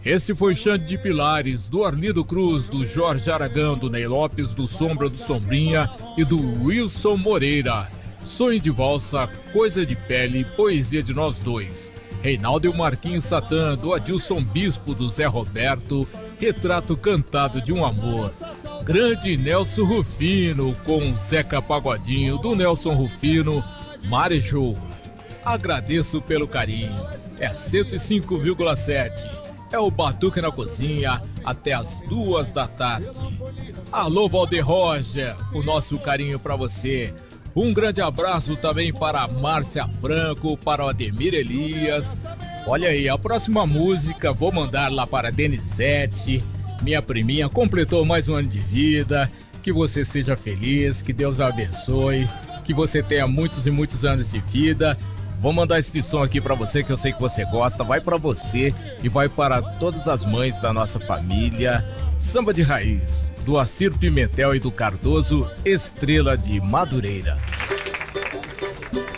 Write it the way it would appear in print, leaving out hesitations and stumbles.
Esse foi Xande de Pilares, do Arlindo Cruz, do Jorge Aragão, do Ney Lopes, do Sombra do Sombrinha e do Wilson Moreira. Sonho de Valsa, Coisa de Pele, Poesia de Nós Dois. Reinaldo e o Marquinhos Satã, do Adilson Bispo, do Zé Roberto, Retrato Cantado de um Amor. Grande Nelson Rufino, com Zeca Pagodinho, do Nelson Rufino, Marejou. Agradeço pelo carinho. É 105,7. É o Batuque na Cozinha, até as 2 da tarde. Alô, Valder Roger, o nosso carinho para você. Um grande abraço também para a Márcia Franco, para o Ademir Elias. Olha aí, a próxima música vou mandar lá para a Denizete, minha priminha, completou mais um ano de vida. Que você seja feliz, que Deus a abençoe, que você tenha muitos e muitos anos de vida. Vou mandar esse som aqui pra você, que eu sei que você gosta. Vai pra você e vai para todas as mães da nossa família. Samba de Raiz, do Acir Pimentel e do Cardoso, Estrela de Madureira.